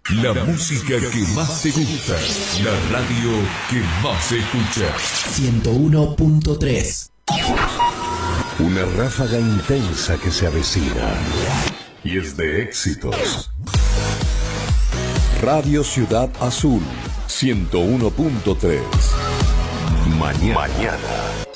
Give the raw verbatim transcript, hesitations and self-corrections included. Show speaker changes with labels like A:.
A: La música que más te gusta. La radio que más se escucha.
B: ciento uno punto tres.
A: Una ráfaga intensa que se avecina. Y es de éxitos. Radio Ciudad Azul, ciento uno punto tres. Mañana. Mañana.